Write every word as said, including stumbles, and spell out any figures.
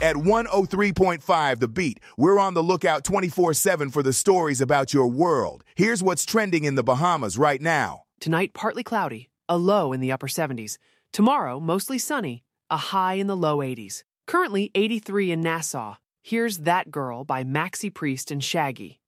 At one oh three point five The Beat, we're on the lookout twenty-four seven for the stories about your world. Here's what's trending in the Bahamas right now. Tonight, partly cloudy, a low in the upper seventies. Tomorrow, mostly sunny, a high in the low eighties. Currently eighty-three in Nassau. Here's That Girl by Maxi Priest and Shaggy.